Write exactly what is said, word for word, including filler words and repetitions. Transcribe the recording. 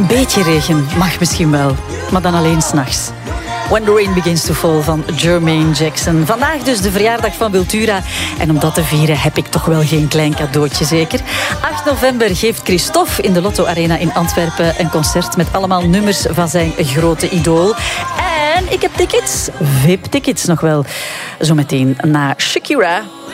Een beetje regen mag misschien wel, maar dan alleen 's nachts. When the Rain Begins to Fall van Jermaine Jackson. Vandaag dus de verjaardag van Wiltura. En om dat te vieren heb ik toch wel geen klein cadeautje, zeker. acht november geeft Christophe in de Lotto Arena in Antwerpen een concert met allemaal nummers van zijn grote idool. En ik heb tickets, V I P-tickets nog wel. Zometeen na Shakira.